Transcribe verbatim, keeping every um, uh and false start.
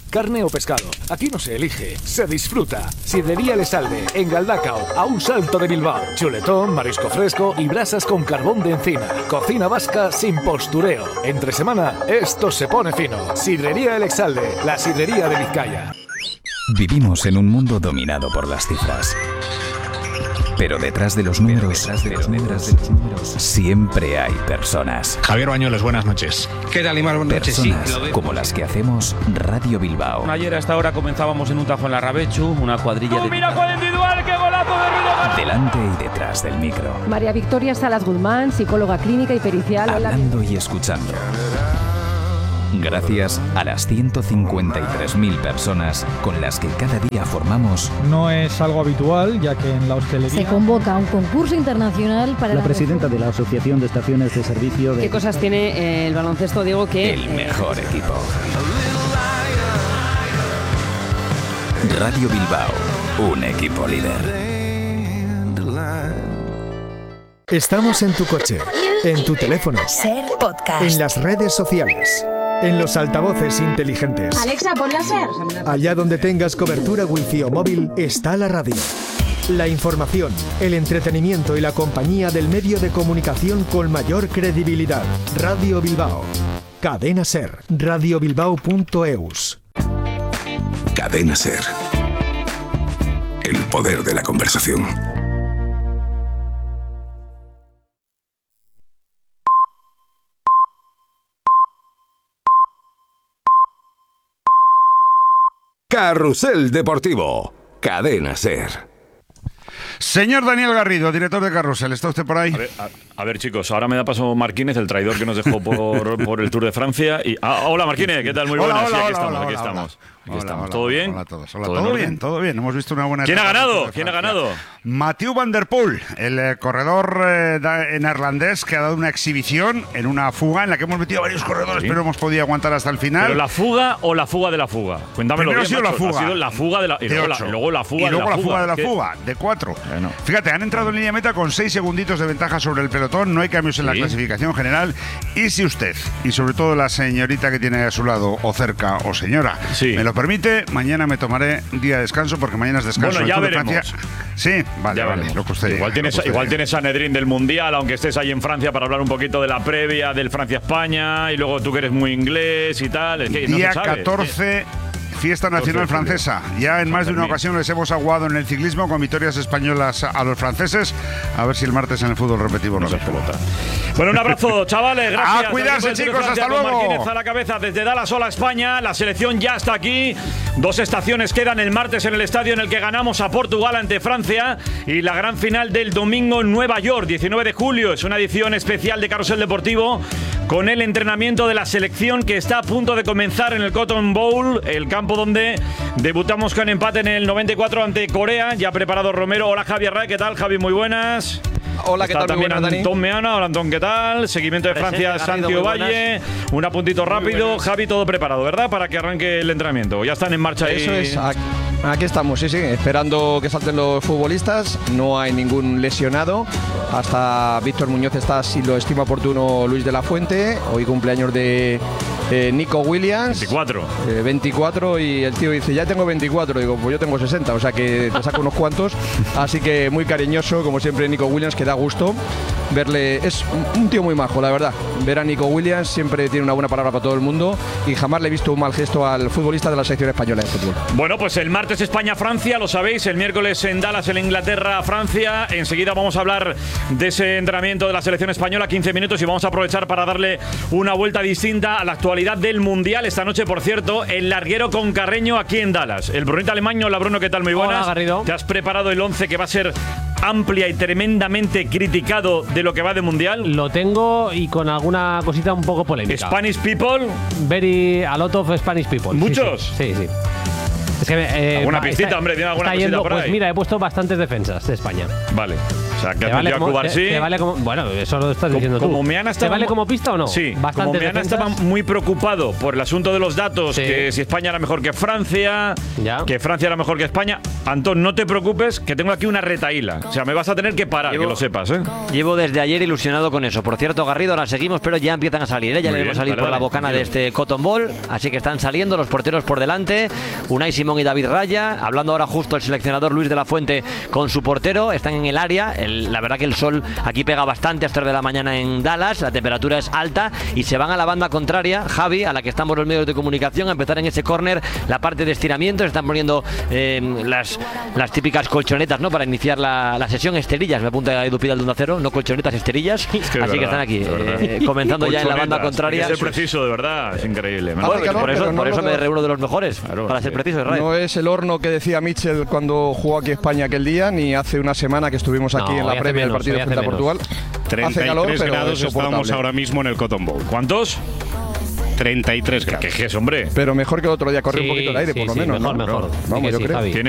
carne o pescado. Aquí no se elige, se disfruta. Sidrería El Esalde, en Galdacao, a un salto de Bilbao. Chuletón, marisco fresco y brasas con carbón de encina. Cocina vasca sin postureo. Entre semana, esto se pone fino. Sidrería El Exalde, la sidrería de Vizcaya. Vivimos en un mundo dominado por las cifras. Pero detrás de los números, detrás de los números, de los números, siempre hay personas. Javier Bañuelos, buenas noches. ¿Qué tal, Imar? Buenas noches. Sí, Personas como las que hacemos Radio Bilbao. Ayer a esta hora comenzábamos en un tajo en la Rabechu, una cuadrilla de... ¡Mira cuál individual! ¡Qué golazo de Ruido! Delante y detrás del micro. María Victoria Salas Guzmán, psicóloga clínica y pericial. Hablando y escuchando. Gracias a las ciento cincuenta y tres mil personas con las que cada día formamos. No es algo habitual, ya que en la hostelería... Se convoca un concurso internacional para... La presidenta de la Asociación de Estaciones de Servicio de... ¿Qué cosas tiene eh, el baloncesto, Diego, que... El eh, mejor equipo. Radio Bilbao, un equipo líder. Estamos en tu coche, en tu teléfono, Ser Podcast, en las redes sociales, en los altavoces inteligentes. Alexa, ponla Ser. Allá donde tengas cobertura wifi o móvil, está la radio. La información, el entretenimiento y la compañía del medio de comunicación con mayor credibilidad. Radio Bilbao. Cadena Ser. radio bilbao punto eus. Cadena Ser. El poder de la conversación. Carrusel Deportivo, Cadena Ser. Señor Daniel Garrido, director de Carrusel, ¿está usted por ahí? A ver, a, a ver chicos, ahora me da paso Marquínez, el traidor que nos dejó por, por el Tour de Francia. Y, ah, hola Marquínez, ¿qué tal? Muy buenas. Hola, hola, sí, aquí hola, estamos, hola, aquí hola, estamos. hola. Aquí Hola, estamos. hola, ¿Todo bien? Hola a todos. Hola, ¿Todo, todo bien, bien, todo bien. Hemos visto una buena... ¿Quién ha ganado? de ¿Quién ha Francia. ganado? Mathieu van der Poel, el eh, corredor eh, da, neerlandés que ha dado una exhibición en una fuga en la que hemos metido varios corredores, Sí. pero hemos podido aguantar hasta el final. ¿Pero la fuga o la fuga de la fuga? Cuéntamelo Primero bien, ha sido macho. la fuga. Ha sido la fuga de la... Y de luego, ocho. la, luego la fuga y luego de la, la fuga de la ¿Qué? fuga, de cuatro. Bueno. Fíjate, han entrado en línea meta con seis segunditos de ventaja sobre el pelotón, no hay cambios en la Sí. clasificación general. Y si usted, y sobre todo la señorita que tiene a su lado, o cerca, o señora, Sí. me lo permite, mañana me tomaré día de descanso, porque mañana es descanso. Bueno, del ya Tour de veremos. Francia. Sí, vale, Ya vale, veremos. lo que usted Igual diga, tienes, lo que usted igual diga. tienes Sanedrín del Mundial, aunque estés ahí en Francia para hablar un poquito de la previa del Francia-España, y luego tú que eres muy inglés y tal. Es que no Día se sabe. catorce, Fiesta Nacional catorce de julio. Francesa. Ya en más de una Fermín. ocasión les hemos aguado en el ciclismo con victorias españolas a los franceses. A ver si el martes en el fútbol repetimos No lo se mismo. pelota. Bueno, un abrazo, chavales. Gracias. A cuidarse, Al equipo del Tour de chicos, Francia hasta con luego. Marquínez a la cabeza desde Dallas, hola España. La selección ya está aquí. Dos estaciones quedan el martes en el estadio en el que ganamos a Portugal ante Francia. Y la gran final del domingo en Nueva York, diecinueve de julio. Es una edición especial de Carrusel Deportivo con el entrenamiento de la selección que está a punto de comenzar en el Cotton Bowl, el campo donde debutamos con empate en el noventa y cuatro ante Corea. Ya preparado Romero. Hola Javier Ray, ¿qué tal? Javi, muy buenas. Hola, ¿qué Está tal? Muy también buenas, Dani. Antón Meana. Hola Antón, ¿qué tal? Seguimiento de Presente, Francia, Garrido, Santi muy Ovalle. Un apuntito rápido. Javi, todo preparado, ¿verdad? Para que arranque el entrenamiento. Ya están en marcha ahí. Eso es, aquí, aquí estamos, sí, sí, esperando que salten los futbolistas. No hay ningún lesionado. Hasta Víctor Muñoz está, si lo estima oportuno, Luis de la Fuente. Hoy cumpleaños de eh, Nico Williams. veinticuatro. Eh, veinticuatro y el tío dice, ya tengo veinticuatro. Digo, pues yo tengo sesenta, o sea que te saco unos cuantos. Así que muy cariñoso, como siempre, Nico Williams, que da gusto verle. Es un, un tío muy majo, la verdad. Ver a Nico Williams siempre tiene una buena palabra para todo el mundo y jamás le he visto un mal gesto al futbolista de la selección española de fútbol. Bueno, pues el martes España-Francia, lo sabéis. El miércoles en Dallas, en Inglaterra-Francia. Enseguida vamos a hablar de ese entrenamiento de la selección española, quince minutos, y vamos a aprovechar para darle una vuelta distinta a la actualidad del Mundial. Esta noche, por cierto, el larguero con Carreño aquí en Dallas. El Brunito Alemán. Hola Bruno, ¿qué tal? Muy buenas. Hola, Garrido. ¿Te has preparado el once que va a ser amplia y tremendamente criticado de lo que va de Mundial? Lo tengo y con alguna cosita un poco polémica. Spanish people. Very a lot of Spanish people. ¿Muchos? Sí, sí. sí, sí. Es que, eh, ¿Alguna va- pistita, está- hombre? ¿Tiene alguna está cosita yendo- por ahí? Pues mira, he puesto bastantes defensas de España. Vale. O sea, que ¿Te has vale metido a como, Cubarsí. te, te vale como, bueno, eso lo estás diciendo Como tú. Meana ¿Te estaba vale mu- como pista o no? Sí, Bastantes como Meana defensas. estaba muy preocupado por el asunto de los datos, Sí. que si España era mejor que Francia, Ya. que Francia era mejor que España. Antón, no te preocupes, que tengo aquí una retaíla. O sea, me vas a tener que parar, Llevo- que lo sepas, ¿eh? Llevo desde ayer ilusionado con eso. Por cierto, Garrido, ahora seguimos, pero ya empiezan a salir. ¿eh? Ya Muy le vemos bien, salir dale, por la dale, bocana de tranquilo. este Cotton Ball. Así que están saliendo los porteros por delante. Unai Simón y David Raya. Hablando ahora justo el seleccionador Luis de la Fuente con su portero. Están en el área. El- la verdad que el sol aquí pega bastante a estas de la mañana en Dallas. La temperatura es alta y se van a la banda contraria, Javi, a la que estamos los medios de comunicación, a empezar en ese córner la parte de estiramiento. Se están poniendo eh, las, las típicas colchonetas, ¿no? Para iniciar la, la sesión. Esterillas, me apunta Edu Pidal de Onda Cero, no colchonetas, esterillas. Es que es Así verdad, que están aquí, es verdad. eh, comenzando ya en la banda Colchonetas, contraria. Hay que ser preciso, de verdad, es increíble. Ah, bueno, calor, por eso, pero no por eso lo- me reúno de los mejores, Claro, para ser sí. preciso, Israel. No es el horno que decía Mitchell cuando jugó aquí España aquel día, ni hace una semana que estuvimos aquí No, en la hoy hace previa del menos, partido hoy hace frente a menos. Portugal. treinta Hace y calor, tres pero grados es estábamos soportable. ahora mismo en el Cotton Bowl. ¿Cuántos? treinta y tres grados. ¿Qué, qué es, hombre? Pero mejor que el otro día, corre Sí, un poquito el aire, sí, por lo sí, menos. mejor, ¿no? mejor. Vamos, Sí que yo sí, creo. Javi. Tiene